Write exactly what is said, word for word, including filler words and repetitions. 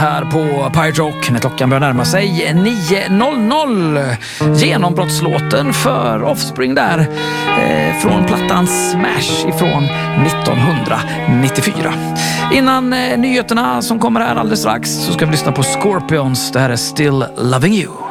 här på Pirate Rock när klockan börjar närma sig nio noll noll. Genombrottslåten för Offspring där eh, från plattan Smash ifrån nittonhundranittiofyra. Innan eh, nyheterna som kommer här alldeles strax så ska vi lyssna på Scorpions. Det här är Still Loving You.